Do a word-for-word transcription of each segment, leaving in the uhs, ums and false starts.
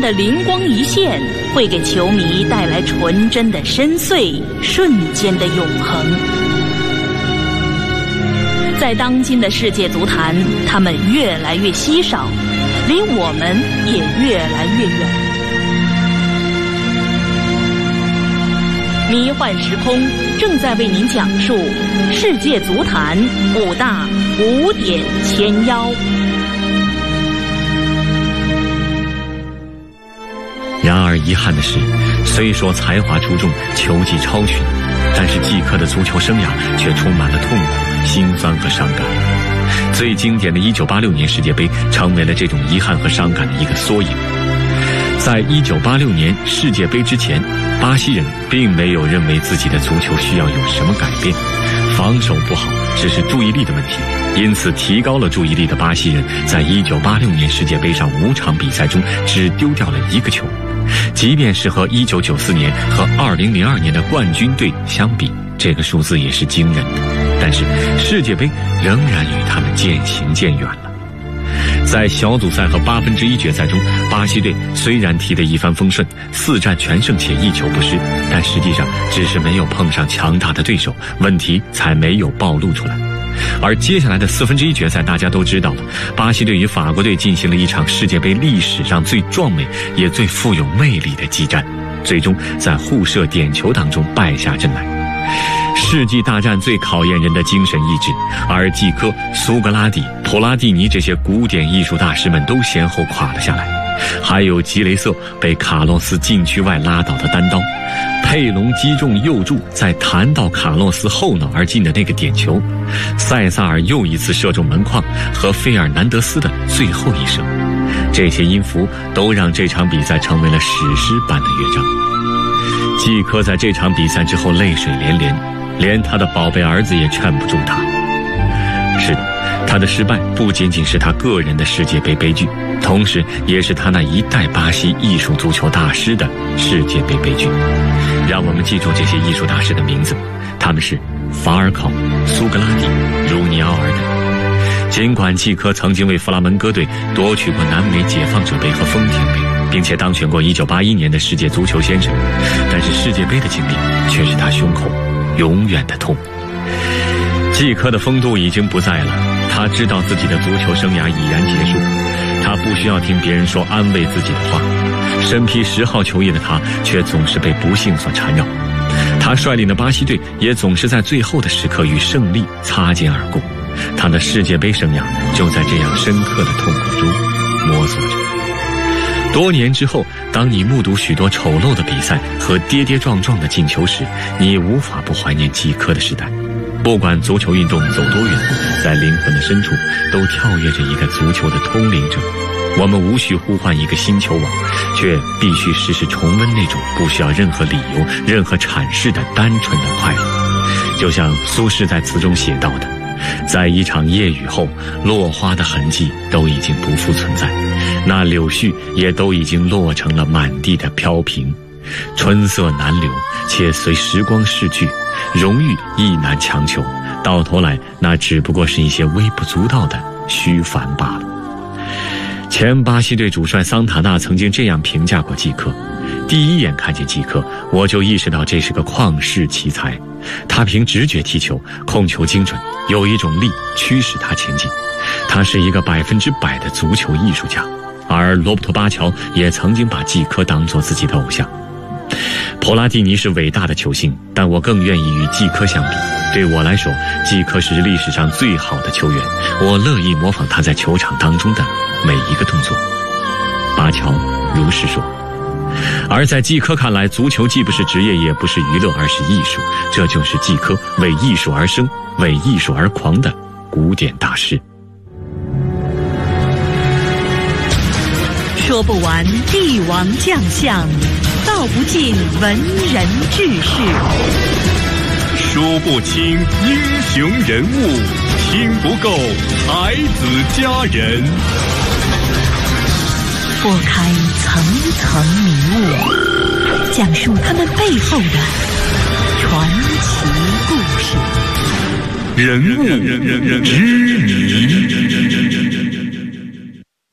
的灵光一现，会给球迷带来纯真的深邃，瞬间的永恒。在当今的世界足坛，他们越来越稀少，离我们也越来越远。迷幻时空正在为您讲述世界足坛五大古典千妖。 然而遗憾的是，虽说才华出众，球技超群，但是季科的足球生涯却充满了痛苦、心酸和伤感。最经典的一九八六年世界杯成为了这种遗憾和伤感的一个缩影。在一九八六年世界杯之前，巴西人并没有认为自己的足球需要有什么改变，防守不好只是注意力的问题，因此提高了注意力的巴西人在一九八六年世界杯上五场比赛中只丢掉了一个球，即便是和一九九四年和二零零二年的冠军队相比，这个数字也是惊人的。但是世界杯仍然与他们渐行渐远了。在小组赛和八分之一决赛中，巴西队虽然踢得一帆风顺，四战全胜且一球不失，但实际上只是没有碰上强大的对手，问题才没有暴露出来。而接下来的四分之一决赛大家都知道了，巴西队与法国队进行了一场世界杯历史上最壮美也最富有魅力的激战，最终在互射点球当中败下阵来。世纪大战最考验人的精神意志，而季科、苏格拉底、普拉蒂尼这些古典艺术大师们都先后垮了下来，还有吉雷瑟被卡洛斯禁区外拉倒的单刀，佩隆击中右柱在弹到卡洛斯后脑而进的那个点球，塞萨尔又一次射中门框和费尔南德斯的最后一射，这些音符都让这场比赛成为了史诗般的乐章。季科在这场比赛之后泪水连连，连他的宝贝儿子也劝不住他。是的，他的失败不仅仅是他个人的世界杯悲剧，同时也是他那一代巴西艺术足球大师的世界杯悲剧。让我们记住这些艺术大师的名字，他们是法尔考、苏格拉底、茹尼奥尔等。尽管季科曾经为弗拉门戈队夺取过南美解放者杯和丰田杯，并且当选过一九八一年的世界足球先生，但是世界杯的经历却是他胸口永远的痛。季科的风度已经不在了，他知道自己的足球生涯已然结束，他不需要听别人说安慰自己的话。身披十号球衣的他却总是被不幸所缠绕，他率领的巴西队也总是在最后的时刻与胜利擦肩而过。他的世界杯生涯就在这样深刻的痛苦中摸索着。多年之后，当你目睹许多丑陋的比赛和跌跌撞撞的进球时，你无法不怀念季科的时代。不管足球运动走多远，在灵魂的深处都跳跃着一个足球的通灵者。我们无需呼唤一个新球王，却必须时时重温那种不需要任何理由、任何阐释的单纯的快乐。就像苏轼在词中写到的，在一场夜雨后，落花的痕迹都已经不复存在，那柳絮也都已经落成了满地的飘萍。春色难留，且随时光逝去，荣誉亦难强求，到头来那只不过是一些微不足道的虚烦罢了。前巴西队主帅桑塔纳曾经这样评价过季科：第一眼看见季科，我就意识到这是个旷世奇才，他凭直觉踢球，控球精准，有一种力驱使他前进，他是一个百分之百的足球艺术家。而罗伯托巴乔也曾经把季科当作自己的偶像。普拉蒂尼是伟大的球星，但我更愿意与季科相比。对我来说，季科是历史上最好的球员，我乐意模仿他在球场当中的每一个动作。巴乔如是说。而在季科看来，足球既不是职业也不是娱乐，而是艺术，这就是季科为艺术而生、为艺术而狂的古典大师。 说不完帝王将相，道不尽文人志士， 说不清英雄人物，听不够才子佳人。 拨开层层迷雾，讲述他们背后的传奇故事。 人物之谜。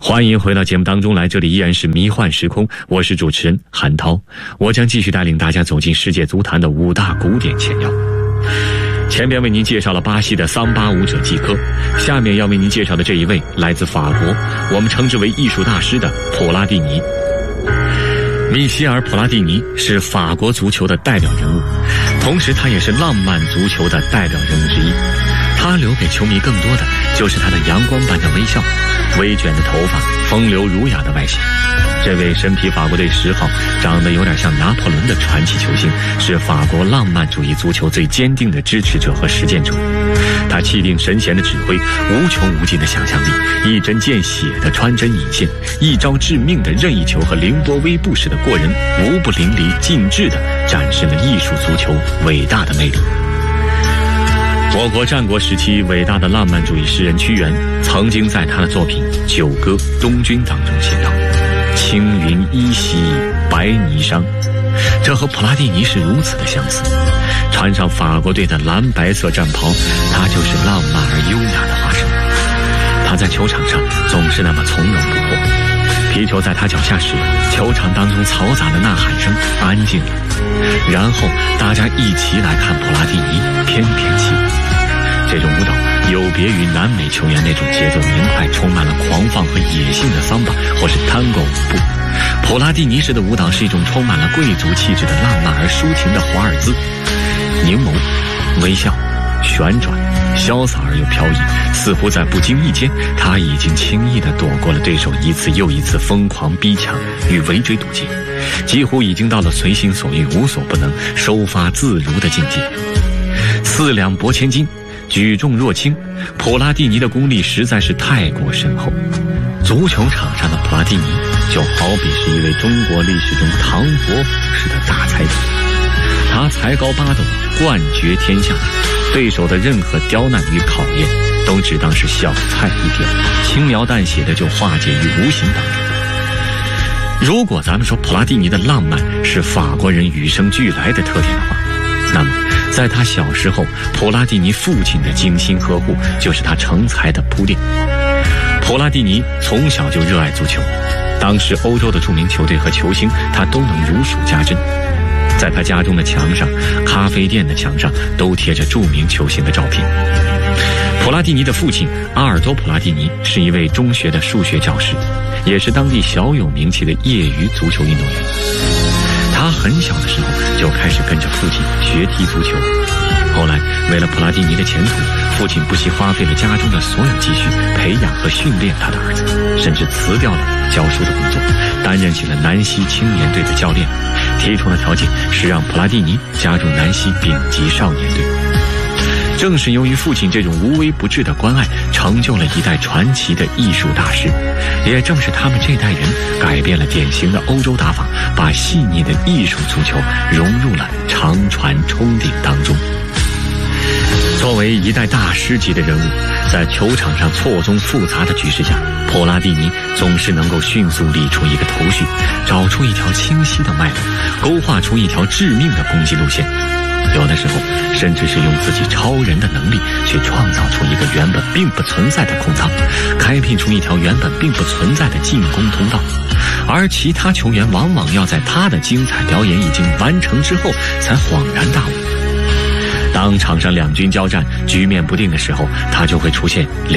欢迎回到节目当中来，这里依然是迷幻时空，我是主持人韩涛，我将继续带领大家走进世界足坛的五大古典前腰。前边为您介绍了巴西的桑巴舞者季科，下面要为您介绍的这一位来自法国，我们称之为艺术大师的普拉蒂尼。米歇尔·普拉蒂尼是法国足球的代表人物，同时他也是浪漫足球的代表人物之一。他留给球迷更多的就是他的阳光般的微笑，微卷的头发，风流儒雅的外形。这位身披法国队十号，长得有点像拿破仑的传奇球星，是法国浪漫主义足球最坚定的支持者和实践者。他气定神闲的指挥，无穷无尽的想象力，一针见血的穿针引线，一招致命的任意球和凌波微步式的过人，无不淋漓尽致地展示了艺术足球伟大的魅力。我国战国时期伟大的浪漫主义诗人屈原曾经在他的作品《九歌·东君》当中写道：青云依稀，白霓裳。这和普拉蒂尼是如此的相似。穿上法国队的蓝白色战袍，他就是浪漫而优雅的化身。他在球场上总是那么从容不迫，皮球在他脚下时，球场当中嘈杂的呐喊声安静了，然后大家一起来看普拉蒂尼翩翩起舞。这种舞蹈有别于南美球员那种节奏明快、充满了狂放和野性的桑巴或是探戈舞步，普拉蒂尼式的舞蹈是一种充满了贵族气质的浪漫而抒情的华尔兹，凝眸、微笑、旋转，潇洒而又飘逸，似乎在不经意间，他已经轻易地躲过了对手一次又一次疯狂逼抢与围追堵截，几乎已经到了随心所欲、无所不能、收发自如的境界。四两拨千斤，举重若轻，普拉蒂尼的功力实在是太过深厚。足球场上的普拉蒂尼就好比是一位中国历史中唐伯虎式的大才子，他才高八斗，冠绝天下，对手的任何刁难与考验都只当是小菜一碟，轻描淡写的就化解于无形当中。如果咱们说普拉蒂尼的浪漫是法国人与生俱来的特点的话，那么在他小时候，普拉蒂尼父亲的精心呵护就是他成才的铺垫。普拉蒂尼从小就热爱足球，当时欧洲的著名球队和球星他都能如数家珍。在他家中的墙上、咖啡店的墙上都贴着著名球星的照片。普拉蒂尼的父亲阿尔多·普拉蒂尼是一位中学的数学教师，也是当地小有名气的业余足球运动员。他很小的时候就开始跟着父亲学踢足球，后来为了普拉蒂尼的前途，父亲不惜花费了家中的所有积蓄培养和训练他的儿子，甚至辞掉了教书的工作，担任起了南希青年队的教练，提出的条件是让普拉蒂尼加入南希丙级少年队。正是由于父亲这种无微不至的关爱，成就了一代传奇的艺术大师，也正是他们这代人改变了典型的欧洲打法，把细腻的艺术足球融入了长传冲顶当中。作为一代大师级的人物，在球场上错综复杂的局势下，普拉蒂尼总是能够迅速理出一个头绪，找出一条清晰的脉络，勾画出一条致命的攻击路线。有的时候甚至是用自己超人的能力去创造出一个原本并不存在的空档，开辟出一条原本并不存在的进攻通道，而其他球员往往要在他的精彩表演已经完成之后才恍然大悟。当场上两军交战，局面不定的时候，他就会出现